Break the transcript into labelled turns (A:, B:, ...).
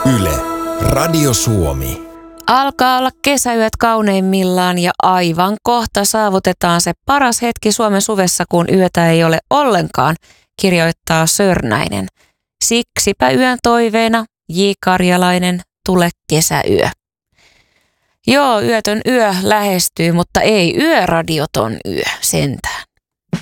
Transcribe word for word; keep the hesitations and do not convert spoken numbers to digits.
A: Yle, Radio Suomi.
B: Alkaa olla kesäyöt kauneimmillaan ja aivan kohta saavutetaan se paras hetki Suomen suvessa, kun yötä ei ole ollenkaan, kirjoittaa Sörnäinen. Siksipä yön toiveena J. Karjalainen, tule kesäyö. Joo, yötön yö lähestyy, mutta ei yöradioton yö sentään.